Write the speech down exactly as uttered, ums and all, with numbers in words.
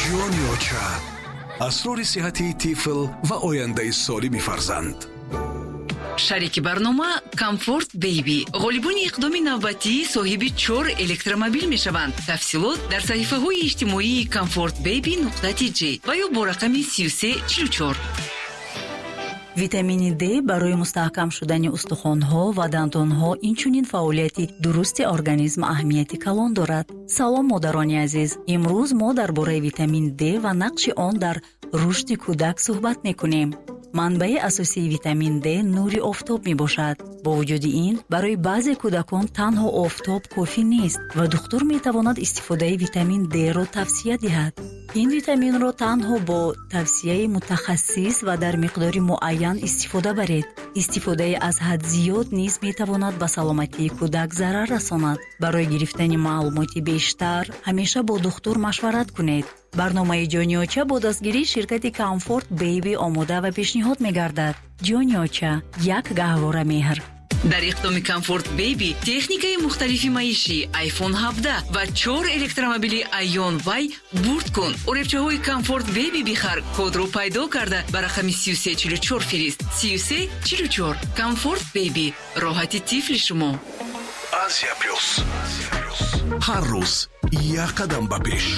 جونیوچا اسرار صحتی طفل و آینده سالم فرزند. شریک برنامه کامفورت بیبی غالبون اقدام نوبتی صاحب چهار الکترومبیل می شوند. تفصیلات در صفحه های اجتماعی کامفورت بیبی نقطه تی جی و یا با رقم سی و سه چهل و چهار. витамини D барои мустаҳкам шудани устухонҳо ва дандонҳо инчунин фаъолияти дурусти организм аҳамияти калон дорад. салом модарони азиз, имрӯз мо дар бораи витамин D ва нақши он дар рушди кӯдак суҳбат мекунем. манбаи асосии витамин D нури офтоб мебошад. бо вуҷуди ин барои баъзе кӯдакон танҳо офтоб кофӣ нест ва духтур метавонад истифодаи витамин D-ро тавсия диҳад. ин витаминро танҳо бо тавсияи мутахассис ва дар миқдори муайян истифода баред. истифодаи аз ҳад зиёд низ метавонад ба саломатии кӯдак зарар расонад. барои гирифтани маълумоти бештар ҳамеша бо духтур машварат кунед. барномаи ҷониоча бо дастгирии ширкати Comfort Baby омода ва пешниҳод мегардад. ҷониоча, як гаҳвора меҳр. дар иқдоми Comfort Baby техникаи мухталифи маишӣ айфон ҳабдаҳ ва чهار электромобили Ion Vay бурд кун. оребчаҳои Comfort Baby бихар, кодро пайдо карда ба рақами سی و سه چهل و چهار фирист. سی و سه چهل و چهار. Comfort Baby, роҳати тифли шумо. Азия плюс. ҳар рӯз як қадам ба пеш.